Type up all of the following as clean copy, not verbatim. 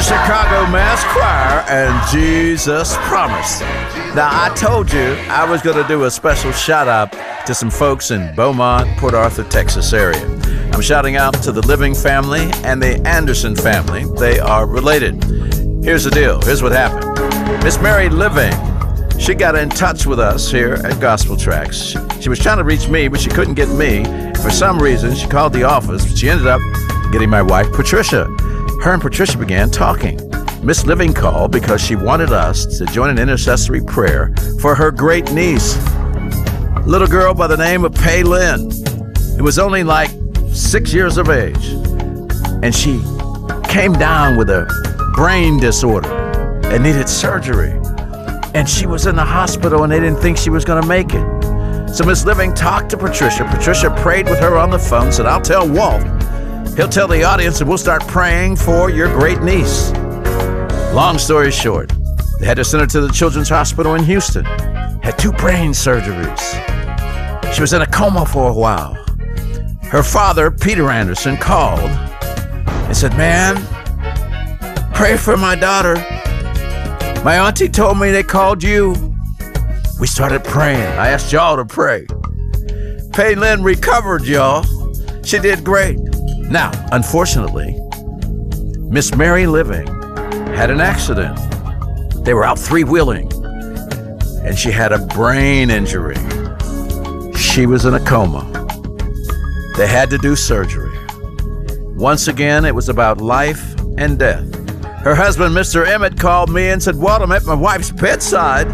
Chicago Mass Choir and Jesus Promise. Now, I told you I was going to do a special shout out to some folks in Beaumont, Port Arthur, Texas area. I'm shouting out to the Living family and the Anderson family. They are related. Here's the deal. Here's what happened. Miss Mary Living, she got in touch with us here at Gospel Tracks. She was trying to reach me, but she couldn't get me. For some reason, she called the office, but she ended up getting my wife, Patricia. Her and Patricia began talking. Miss Living called because she wanted us to join an intercessory prayer for her great niece, a little girl by the name of Pei Lynn, who was only like 6 years of age. And she came down with a brain disorder and needed surgery. And she was in the hospital and they didn't think she was going to make it. So Miss Living talked to Patricia. Patricia prayed with her on the phone, said, "I'll tell Walt. He'll tell the audience and we'll start praying for your great niece." Long story short, they had to send her to the Children's Hospital in Houston. Had 2 brain surgeries. She was in a coma for a while. Her father, Peter Anderson, called and said, "Man, pray for my daughter. My auntie told me they called you." We started praying. I asked y'all to pray. Pei Lynn recovered, y'all. She did great. Now, unfortunately, Miss Mary Living had an accident. They were out 3-wheeling, and she had a brain injury. She was in a coma. They had to do surgery. Once again, it was about life and death. Her husband, Mr. Emmett, called me and said, "Walt, I'm at my wife's bedside.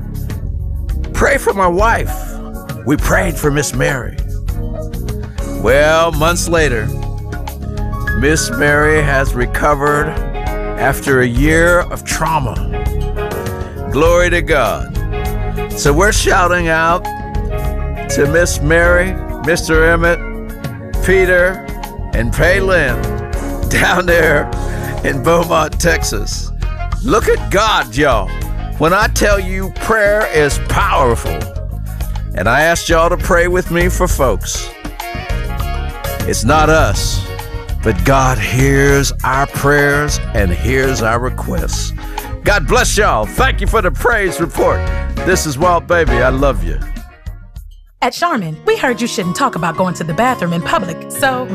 Pray for my wife." We prayed for Miss Mary. Well, months later, Miss Mary has recovered after a year of trauma. Glory to God. So we're shouting out to Miss Mary, Mr. Emmett, Peter, and Pei Lynn down there in Beaumont, Texas. Look at God, y'all. When I tell you prayer is powerful, and I asked y'all to pray with me for folks, it's not us, but God hears our prayers and hears our requests. God bless y'all. Thank you for the praise report. This is Walt Baby. I love you. At Charmin, we heard you shouldn't talk about going to the bathroom in public, so